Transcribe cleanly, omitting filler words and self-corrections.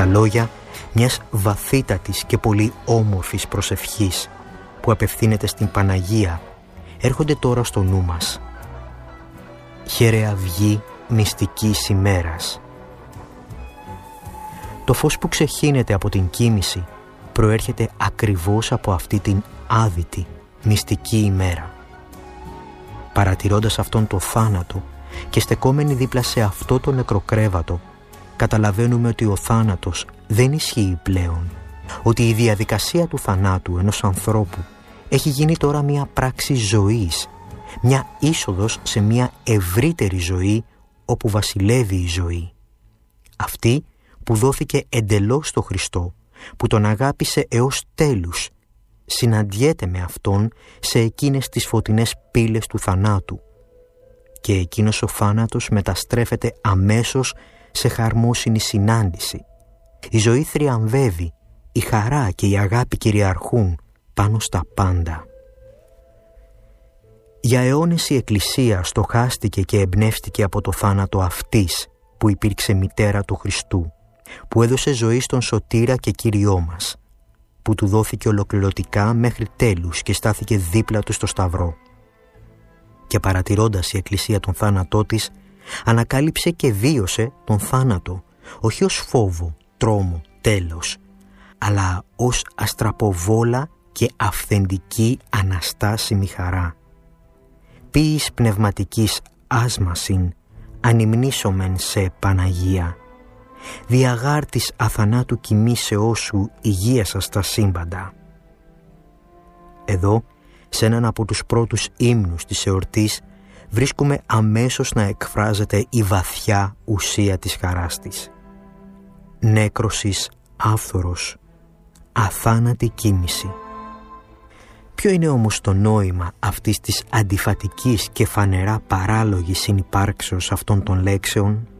τα λόγια μιας βαθύτατης και πολύ όμορφης προσευχής που απευθύνεται στην Παναγία έρχονται τώρα στο νου μας. Χερεαυγή μυστικής ημέρας. Το φως που ξεχύνεται από την κοίμηση προέρχεται ακριβώς από αυτή την άδυτη μυστική ημέρα. Παρατηρώντας αυτόν το θάνατο και στεκόμενοι δίπλα σε αυτό το νεκροκρέβατο, καταλαβαίνουμε ότι ο θάνατος δεν ισχύει πλέον, ότι η διαδικασία του θανάτου ενός ανθρώπου έχει γίνει τώρα μια πράξη ζωής, μια είσοδος σε μια ευρύτερη ζωή όπου βασιλεύει η ζωή. Αυτή που δόθηκε εντελώς στο Χριστό, που τον αγάπησε έως τέλους, συναντιέται με Αυτόν σε εκείνες τις φωτεινές πύλες του θανάτου και εκείνος ο θάνατος μεταστρέφεται αμέσως σε χαρμόσυνη συνάντηση. Η ζωή θριαμβεύει, η χαρά και η αγάπη κυριαρχούν πάνω στα πάντα. Για αιώνες η Εκκλησία στοχάστηκε και εμπνεύστηκε από το θάνατο αυτής που υπήρξε μητέρα του Χριστού, που έδωσε ζωή στον Σωτήρα και Κύριό μας, που του δόθηκε ολοκληρωτικά μέχρι τέλους και στάθηκε δίπλα του στο Σταυρό. Και παρατηρώντας η Εκκλησία τον θάνατό της, ανακάλυψε και βίωσε τον θάνατο, όχι ως φόβο, τρόμο, τέλος, αλλά ως αστραποβόλα και αυθεντική αναστάσιμη χαρά. Ποιης πνευματικής άσμασιν ανυμνήσομεν σε Παναγία, διαγάρτης αθανάτου κοιμήσεώς σου υγείασα στα σύμπαντα. Εδώ, σε έναν από τους πρώτους ύμνους της εορτής, βρίσκουμε αμέσως να εκφράζεται η βαθιά ουσία της χαράς της. Νέκρωσης άφθορος, αθάνατη κοίμηση. Ποιο είναι όμως το νόημα αυτής της αντιφατικής και φανερά παράλογης συνυπάρξεως αυτών των λέξεων?